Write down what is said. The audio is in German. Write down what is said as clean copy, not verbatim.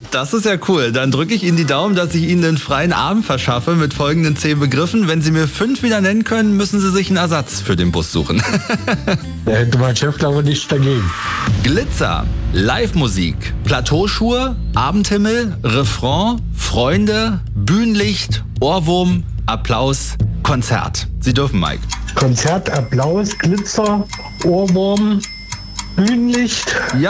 Das ist ja cool. Dann drücke ich Ihnen die Daumen, dass ich Ihnen einen freien Abend verschaffe mit folgenden 10 Begriffen. Wenn Sie mir 5 wieder nennen können, müssen Sie sich einen Ersatz für den Bus suchen. Da hätte mein Chef aber nichts dagegen. Glitzer, Live-Musik, Plateauschuhe, Abendhimmel, Refrain, Freunde, Bühnenlicht, Ohrwurm, Applaus, Konzert. Sie dürfen, Mike. Konzert, Applaus, Glitzer, Ohrwurm, Bühnenlicht. Ja.